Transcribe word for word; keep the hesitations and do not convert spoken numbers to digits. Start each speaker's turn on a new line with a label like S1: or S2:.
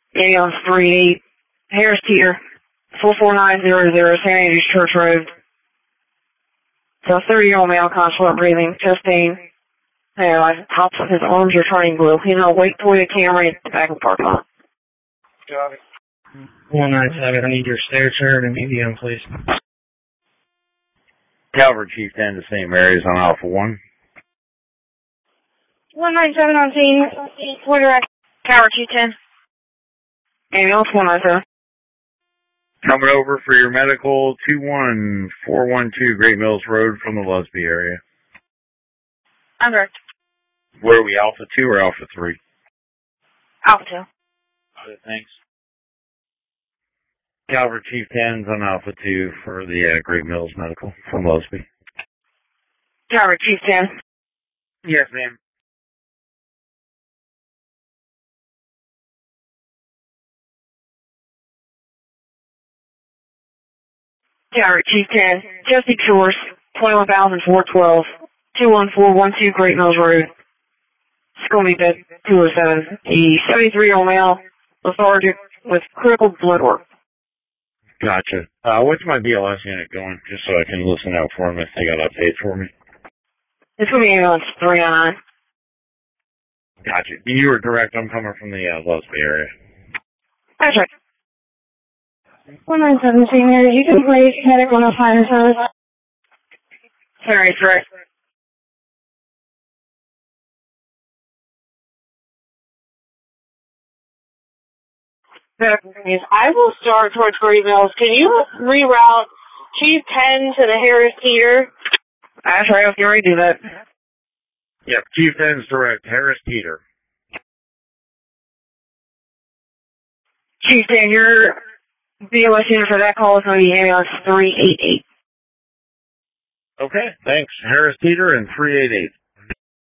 S1: Ambulance three eight, Harris Teeter, four four nine zero zero, San Andrews Church Road. So a thirty-year-old male, consular breathing, chest pain. You know, tops of his arms are turning blue. He's on a wait for the camera at the back of the parking lot.
S2: Got it. one nine seven, I need your stair chart and medium, please.
S3: Calvert Chief ten, the same areas on Alpha one.
S1: one nine seven on scene, four direct, Calvert Chief ten. Ambulance one nine seven.
S3: Coming over for your medical, two one four one two Great Mills Road from the Lusby area.
S1: I'm direct.
S3: Where are we, Alpha two or Alpha three?
S1: Alpha two.
S3: Okay, thanks. Calvert Chief ten's on Alpha two for the uh, Great Mills Medical from Lusby.
S1: Calvert Chief ten.
S3: Yes, ma'am.
S1: Calvert Chief ten, Chesapeake Shores, twenty-one thousand four twelve, two one four one two Great Mills Road. Scomi bed two oh seven. A seventy-three-year-old male, lethargic with critical blood work.
S3: Gotcha. Uh, what's my B L S unit going, just so I can listen out for them if they got updates for me?
S1: It's going to be ambulance three oh nine.
S3: Gotcha. You were direct. I'm coming from the uh, Lusby area.
S1: That's right. one nine seven, senior. You can place medic on a fire service. Sorry, it's right. I will start towards Great Mills. Can you reroute Chief ten to the Harris Teeter? That's right, I can already do that.
S3: Yep, Chief ten's direct. Harris Teeter.
S1: Chief ten, your B O S unit for that call is going to be ambulance three eight eight.
S3: Okay, thanks. Harris Teeter and three eight eight.